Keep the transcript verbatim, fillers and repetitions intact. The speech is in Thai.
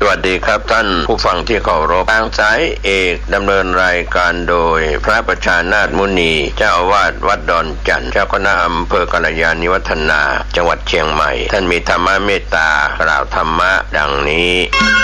วัสดีครับท่านผู้ฟังที่เคารพทางสายเอกดำเนินรายการโดยพระประชานาถมุนีเจ้าอาวาสวัดดอนจันทร์เจ้าคณะอำเภอกัลยาณิวัฒนาจังหวัดเชียงใหม่ท่านมีธรรมะเมตตากล่าวธรรมะดังนี้